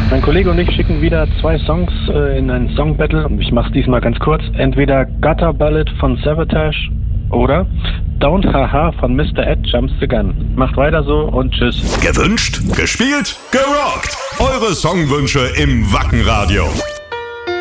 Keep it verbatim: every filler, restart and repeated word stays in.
Mein Kollege und ich schicken wieder zwei Songs äh, in ein Song-Battle. Ich mach's diesmal ganz kurz. Entweder Gutter Ballad von Savatage oder Don't Haha von Mister Ed Jumps the Gun. Macht weiter so und tschüss. Gewünscht, gespielt, gerockt. Eure Songwünsche im Wacken Radio.